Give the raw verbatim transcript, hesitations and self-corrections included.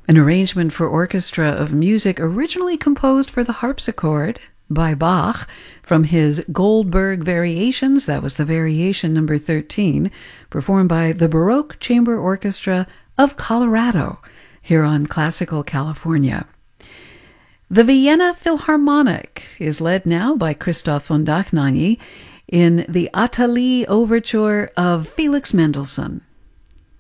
An arrangement for orchestra of music originally composed for the harpsichord by Bach from his Goldberg Variations. That was the variation number thirteen, performed by the Baroque Chamber Orchestra of Colorado here on Classical California. The Vienna Philharmonic is led now by Christoph von Dohnanyi in the Athalie Overture of Felix Mendelssohn.